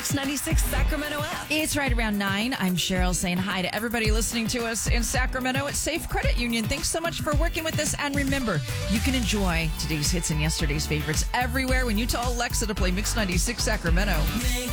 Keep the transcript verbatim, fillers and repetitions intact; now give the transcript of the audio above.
Mix ninety-six Sacramento app. It's right around nine. I'm Cheryl saying hi to everybody listening to us in Sacramento at Safe Credit Union. Thanks so much for working with us. And remember, you can enjoy today's hits and yesterday's favorites everywhere when you tell Alexa to play Mix ninety-six Sacramento.